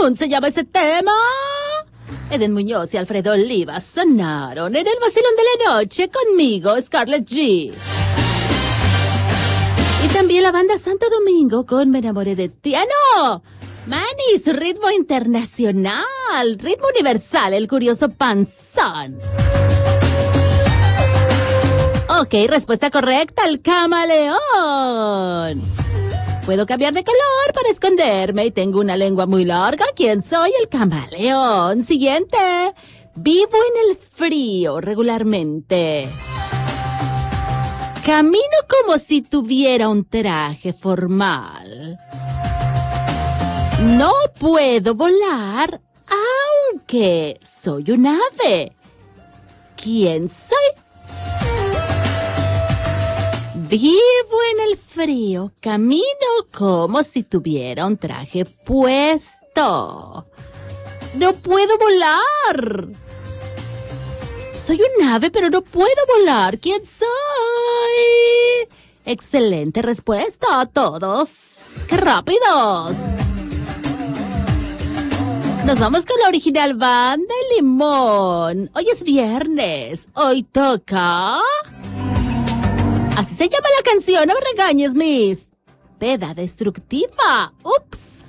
Moon se llama ese tema. Eden Muñoz y Alfredo Oliva sonaron en el vacilón de la noche conmigo, Scarlett G. Y también la banda Santo Domingo con Me enamoré de ti. ¡Ah, no! Manis, ritmo internacional, ritmo universal, el curioso panzón. Ok, respuesta correcta, el camaleón. Puedo cambiar de color para esconderme y tengo una lengua muy larga. ¿Quién soy? El camaleón. Siguiente. Vivo en el frío regularmente. Camino como si tuviera un traje formal. No puedo volar, aunque soy un ave. ¿Quién soy? Vivo en el frío, camino como si tuviera un traje puesto. No puedo volar. Soy un ave, pero no puedo volar. ¿Quién soy? Excelente respuesta a todos. ¡Qué rápidos! Nos vamos con la original banda Limón. Hoy es viernes. Hoy toca... Así se llama la canción, no me regañes, Miss. Peda destructiva. Ups.